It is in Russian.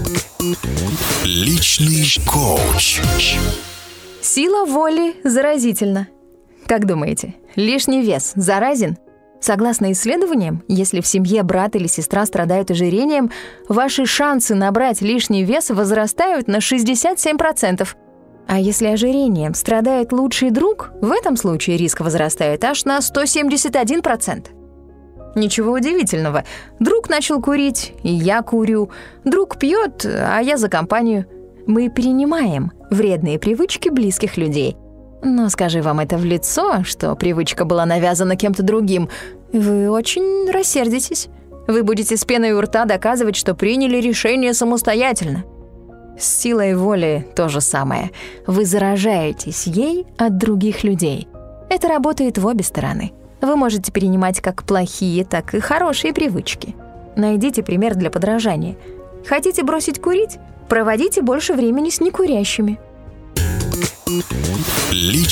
Личный коуч. Сила воли заразительна. Как думаете, лишний вес заразен? Согласно исследованиям, если в семье брат или сестра страдают ожирением, ваши шансы набрать лишний вес возрастают на 67%. А если ожирением страдает лучший друг, в этом случае риск возрастает аж на 171%. Ничего удивительного. Друг начал курить, и я курю. Друг пьет, а я за компанию. Мы перенимаем вредные привычки близких людей. Но скажи вам это в лицо, что привычка была навязана кем-то другим, вы очень рассердитесь. Вы будете с пеной у рта доказывать, что приняли решение самостоятельно. С силой воли то же самое. Вы заражаетесь ей от других людей. Это работает в обе стороны. Вы можете перенимать как плохие, так и хорошие привычки. Найдите пример для подражания. Хотите бросить курить? Проводите больше времени с некурящими. Личный